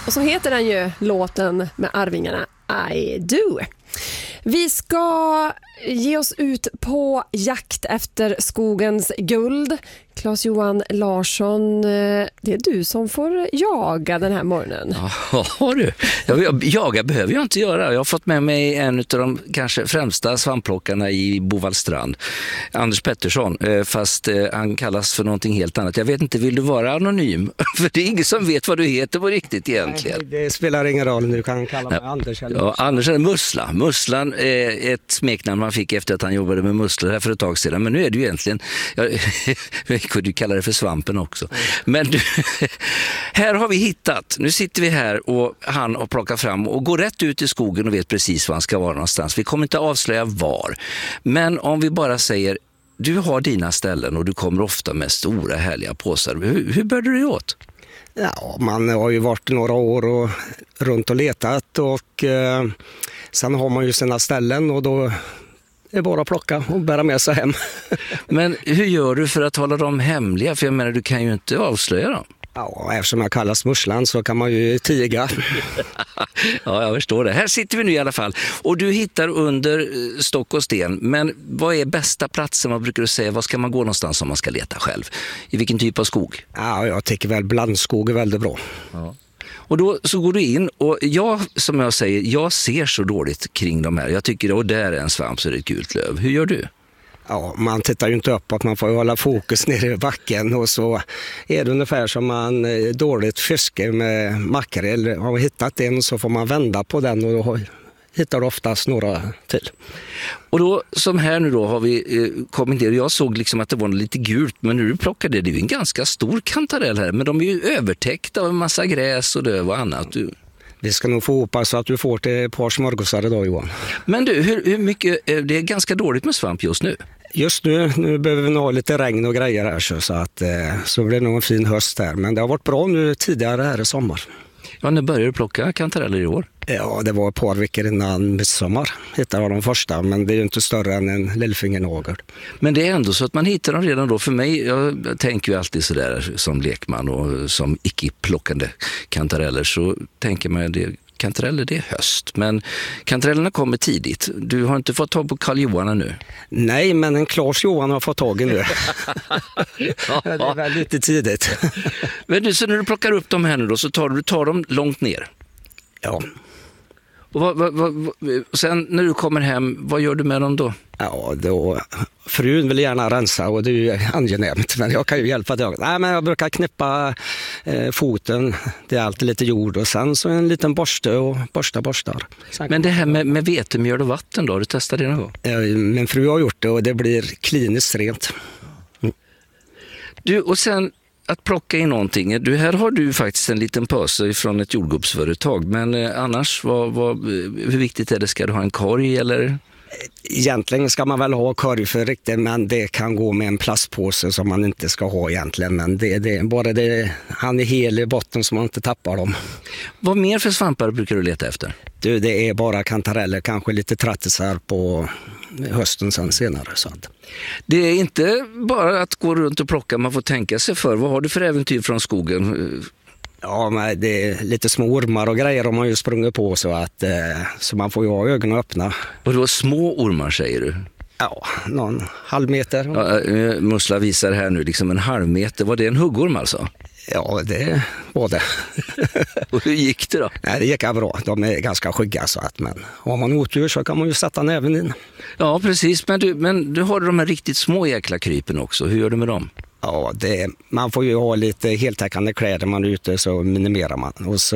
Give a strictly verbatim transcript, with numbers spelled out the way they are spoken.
Och så heter den ju låten med Arvingarna I Do. Vi ska ge oss ut på jakt efter skogens guld. Claes-Johan Larsson, det är du som får jaga den här morgonen. Ja du, jag, jaga behöver jag inte göra. Jag har fått med mig en av de kanske främsta svampplockarna i Bovallstrand, Anders Pettersson, fast han kallas för någonting helt annat. Jag vet inte, vill du vara anonym? För det är ingen som vet vad du heter på riktigt egentligen. Nej, det spelar ingen roll, du kan kalla mig ja. Anders eller ja, Anders eller Mussla. Musslan är ett smeknamn man fick efter att han jobbade med musslor här för ett tag sedan. Men nu är det ju egentligen, jag kunde kalla det för svampen också. Men du, här har vi hittat, nu sitter vi här och han har plockat fram och går rätt ut i skogen och vet precis var han ska vara någonstans. Vi kommer inte avslöja var. Men om vi bara säger, du har dina ställen och du kommer ofta med stora härliga påsar. Hur, hur började du åt? Ja, man har ju varit några år och runt och letat och eh, sen har man ju sina ställen och då är det bara att plocka och bära med sig hem. Men hur gör du för att hålla dem hemliga? För jag menar, du kan ju inte avslöja dem. Ja, eftersom jag kallas Musslan så kan man ju tiga. Ja, jag förstår det. Här sitter vi nu i alla fall. Och du hittar under stock och sten. Men vad är bästa platsen? Vad brukar du säga? Vad ska man gå någonstans om man ska leta själv? I vilken typ av skog? Ja, jag tycker väl blandskog är väldigt bra. Ja. Och då så går du in och jag, som jag säger, jag ser så dåligt kring de här. Jag tycker, och där är en svamp så är det ett gult löv. Hur gör du? Ja, man tittar ju inte uppåt, man får ju hålla fokus nere i backen och så är det ungefär som man dåligt fiskar med makrel. Har vi hittat en så får man vända på den och då hittar du oftast några till. Och då, som här nu då, har vi eh, kommit ner. Jag såg liksom att det var lite gult, men när du plockade det, det är ju en ganska stor kantarell här, men de är ju övertäckta av en massa gräs och löv och annat. Du... Vi ska nog få hoppas så att du får till ett par smörgåsar idag, Johan. Men du, hur, hur mycket, det är ganska dåligt med svamp just nu. Just nu, nu behöver vi nog ha lite regn och grejer här så, så att så blir det nog en fin höst här. Men det har varit bra nu tidigare här i sommar. Ja, när började du plocka kantareller i år? Ja, det var ett par veckor innan midsommar. Hittade jag de första, men det är ju inte större än en lillfingernagel. Men det är ändå så att man hittar dem redan då. För mig, jag tänker ju alltid sådär som lekman och som icke-plockande kantareller så tänker man det. Kantareller, det är höst. Men kantarellerna kommer tidigt. Du har inte fått tag på Carl-Johan nu? Nej, men en Claes-Johan har fått tag i nu. Ja, det är väl lite tidigt. Men du, så när du plockar upp dem här nu då så tar du tar dem långt ner? Ja. Och vad, vad, vad, sen när du kommer hem, vad gör du med dem då? Ja, då, frun vill gärna rensa och det är ju angenämt, men jag kan ju hjälpa dig. Nej, men jag brukar knippa eh, foten, det är alltid lite jord och sen så en liten borste och borsta borstar. Sen men det här med, med vetemjöl och vatten då, har du testat det någon gång? Ja, min fru har gjort det och det blir kliniskt rent. Mm. Du, och sen att plocka in någonting. Du, här har du faktiskt en liten pöse från ett jordgubbsföretag, men eh, annars, vad, vad, hur viktigt är det? Ska du ha en korg eller? Egentligen ska man väl ha korg för riktigt, men det kan gå med en plastpåse som man inte ska ha egentligen. Men det, det, bara det, han är hel i botten så man inte tappar dem. Vad mer för svampar brukar du leta efter? Du, det är bara kantareller, kanske lite trattisar på hösten sen senare. Så att. Det är inte bara att gå runt och plocka, man får tänka sig för. Vad har du för äventyr från skogen? Ja, men det är lite små ormar och grejer om man ju sprungit på så att eh, så man får ju ha ögonen öppna. Och det var små ormar säger du? Ja, någon halv meter. Ja, Mussla visar här nu liksom en halv meter. Var det en huggorm alltså? Ja, det var det. Och hur gick det då? Nej, det gick bra. De är ganska skygga så att, men har man otur så kan man ju sätta näven in. Ja, precis. Men du, men du har de här riktigt små jäkla krypen också. Hur gör du med dem? Ja, det, man får ju ha lite heltäckande kläder man är ute så minimerar man. Och så